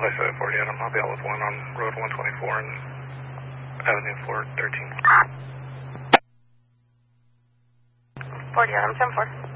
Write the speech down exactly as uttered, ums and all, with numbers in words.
I said, forty Adam. I'll be out with one on Road one twenty-four and Avenue four thirteen. forty Adam, ten four.